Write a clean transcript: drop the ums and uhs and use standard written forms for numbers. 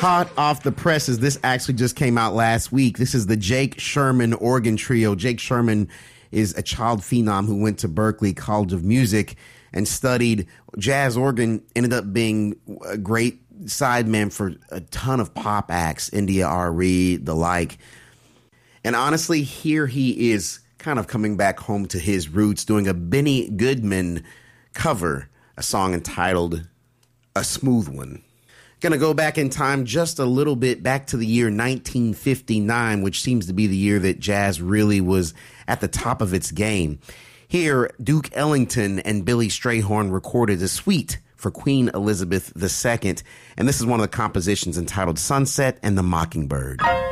Hot off the presses. This actually just came out last week. This is the Jake Sherman Organ Trio. Jake Sherman is a child phenom who went to Berklee College of Music and studied jazz organ, ended up being a great sideman for a ton of pop acts, India R. Reid, the like. And honestly, here he is kind of coming back home to his roots, doing a Benny Goodman cover, a song entitled A Smooth One. Gonna go back in time just a little bit, back to the year 1959, which seems to be the year that jazz really was at the top of its game. Here, Duke Ellington and Billy Strayhorn recorded a suite for Queen Elizabeth II, and this is one of the compositions entitled Sunset and the Mockingbird.